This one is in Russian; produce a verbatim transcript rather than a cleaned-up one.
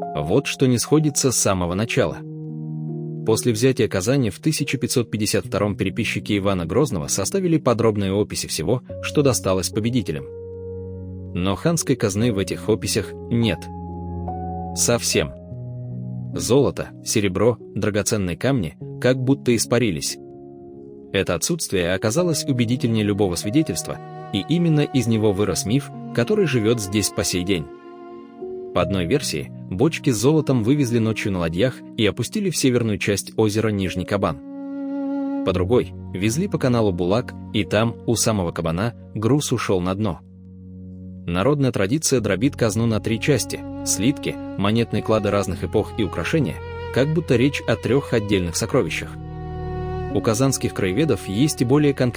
Вот что не сходится с самого начала. После взятия Казани в тысяча пятьсот пятьдесят втором переписчики Ивана Грозного составили подробные описи всего, что досталось победителям. Но ханской казны в этих описях нет. Совсем. Золото, серебро, драгоценные камни как будто испарились. Это отсутствие оказалось убедительнее любого свидетельства, и именно из него вырос миф, который живет здесь по сей день. По одной версии, бочки с золотом вывезли ночью на ладьях и опустили в северную часть озера Нижний Кабан. По другой, везли по каналу Булак, и там, у самого кабана, груз ушел на дно. Народная традиция дробит казну на три части – слитки, монетные клады разных эпох и украшения, как будто речь о трех отдельных сокровищах. У казанских краеведов есть и более конкретные